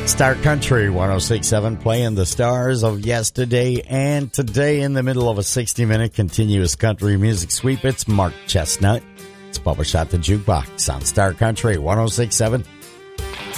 Star Country 106.7 playing the stars of yesterday and today in the middle of a 60-minute continuous country music sweep. It's Mark Chestnut. It's Bubba Shot the Jukebox on Star Country 106.7